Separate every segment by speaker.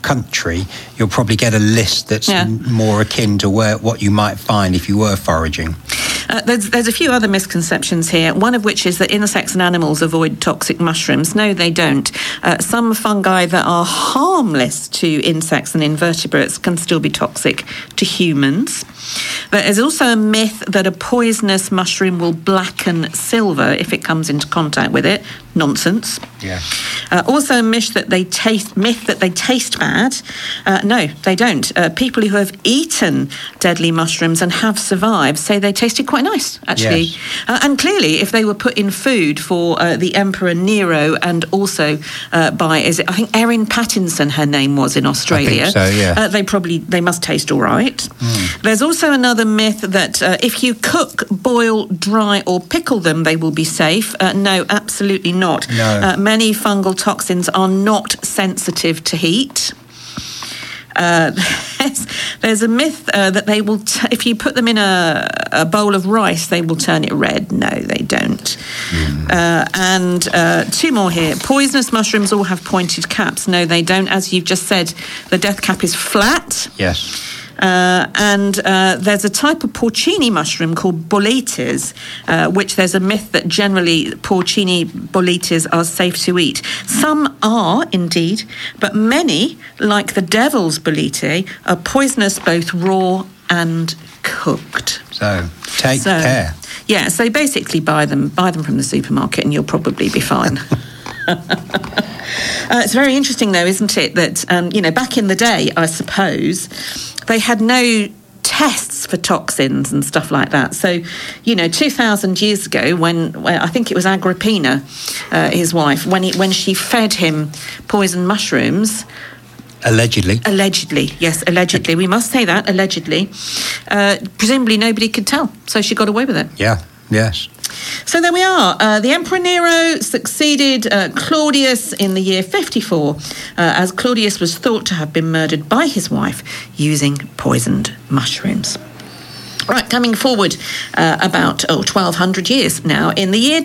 Speaker 1: country, you'll probably get a list that's more akin to what you might find if you were foraging.
Speaker 2: There's a few other misconceptions here, one of which is that insects and animals avoid toxic mushrooms. No, they don't. Some fungi that are harmless to insects and invertebrates can still be toxic to humans. There's also a myth that a poisonous mushroom will blacken silver if it comes into contact with it. Nonsense.
Speaker 1: Yeah.
Speaker 2: Also a myth that they taste bad. No, they don't. People who have eaten deadly mushrooms and have survived say they tasted quite nice, actually.
Speaker 1: Yes.
Speaker 2: And clearly, if they were put in food for the Emperor Nero and also by, I think Erin Pattinson, her name was in Australia.
Speaker 1: I think so, yeah.
Speaker 2: They must taste all right. There's also another myth that if you cook, boil, dry or pickle them, they will be safe. No, absolutely not.
Speaker 1: No.
Speaker 2: Many fungal toxins are not sensitive to heat. There's a myth that they will, if you put them in a bowl of rice, they will turn it red. No, they don't. And two more here. Poisonous mushrooms all have pointed caps. No, they don't. As you've just said, the death cap is flat.
Speaker 1: Yes.
Speaker 2: And there's a type of porcini mushroom called boletes, which there's a myth that generally porcini boletes are safe to eat. Some are, indeed, but many, like the devil's bolete, are poisonous both raw and cooked.
Speaker 1: So, take care.
Speaker 2: Yeah, so basically buy them from the supermarket and you'll probably be fine. It's very interesting, though, isn't it, that, back in the day, I suppose, they had no tests for toxins and stuff like that. So, 2,000 years ago, when I think it was Agrippina, his wife, when she fed him poisoned mushrooms...
Speaker 1: Allegedly.
Speaker 2: Yes, allegedly. We must say that, allegedly. Presumably nobody could tell, so she got away with it.
Speaker 1: Yeah, yes.
Speaker 2: So there we are. The Emperor Nero succeeded Claudius in the year 54, as Claudius was thought to have been murdered by his wife using poisoned mushrooms. Right, coming forward about 1,200 years now, in the year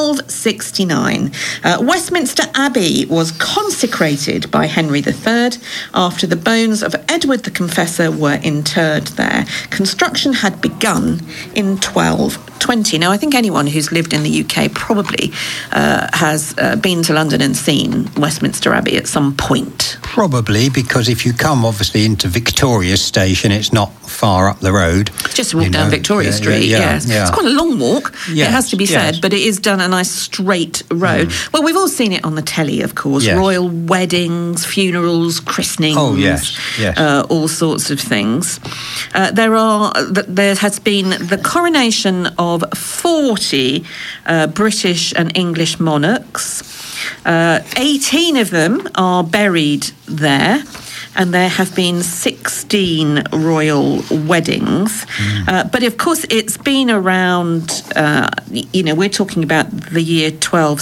Speaker 2: 1269, Westminster Abbey was consecrated by Henry III after the bones of Edward the Confessor were interred there. Construction had begun in 1220. Now, I think anyone who's lived in the UK probably has been to London and seen Westminster Abbey at some point.
Speaker 1: Probably, because if you come, obviously, into Victoria Station, it's not far up the road.
Speaker 2: Just walk down Victoria Street, yes. Yeah. It's quite a long walk, it has to be said, but it is done a nice straight road. Well, we've all seen it on the telly, of course. Yes. Royal weddings, funerals, christenings, all sorts of things. There has been the coronation of 40 British and English monarchs. 18 of them are buried there, and there have been 16 royal weddings. But of course, it's been around, we're talking about the year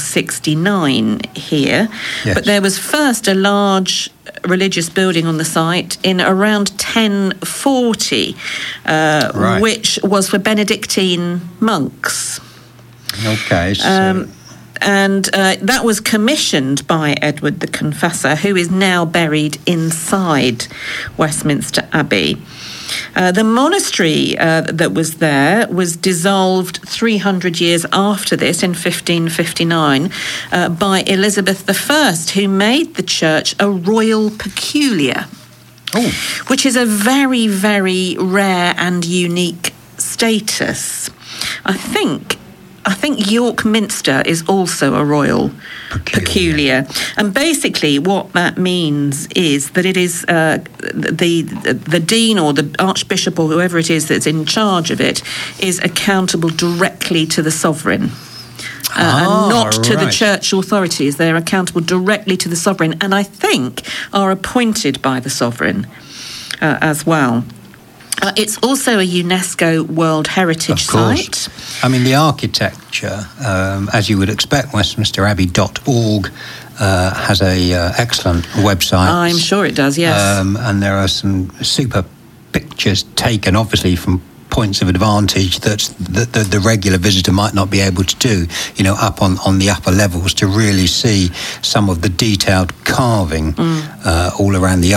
Speaker 2: 1269 here. Yes. But there was first a large religious building on the site in around 1040, which was for Benedictine monks.
Speaker 1: Okay, so...
Speaker 2: And that was commissioned by Edward the Confessor, who is now buried inside Westminster Abbey. The monastery that was there was dissolved 300 years after this, in 1559, by Elizabeth I, who made the church a royal peculiar, which is a very, very rare and unique status. I think York Minster is also a royal peculiar. And basically what that means is that it is the dean or the archbishop or whoever it is that's in charge of it is accountable directly to the sovereign. And not to the church authorities. They're accountable directly to the sovereign, and I think are appointed by the sovereign as well. It's also a UNESCO World Heritage Site.
Speaker 1: I mean, the architecture, as you would expect, westminsterabbey.org has a excellent website.
Speaker 2: I'm sure it does, yes.
Speaker 1: And there are some super pictures taken, obviously, from points of advantage that the regular visitor might not be able to do, up on the upper levels, to really see some of the detailed carving all around the